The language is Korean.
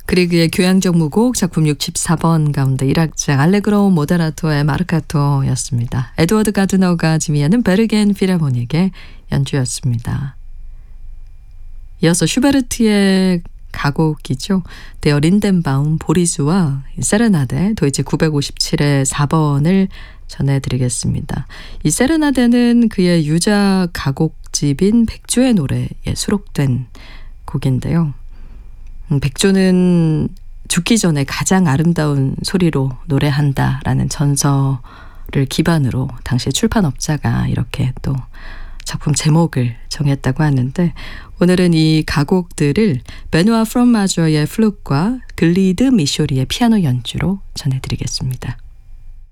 그리그의 교향적 무곡 작품 64번 가운데 1악장 알레그로 모데라토의 마르카토였습니다. 에드워드 가드너가 지휘하는 베르겐 필하모닉의 연주였습니다. 이어서 슈베르트의 가곡이죠. 데어 린덴바움 보리스와 세레나데 도이체 957의 4번을 전해드리겠습니다. 이 세레나데는 그의 유작 가곡집인 백조의 노래에 수록된 곡인데요. 백조는 죽기 전에 가장 아름다운 소리로 노래한다라는 전설을 기반으로 당시 출판업자가 이렇게 또 작품 제목을 정했다고 하는데 오늘은 이 가곡들을 베누아 프롬마저의 플룻과 글리드 미쇼리의 피아노 연주로 전해드리겠습니다.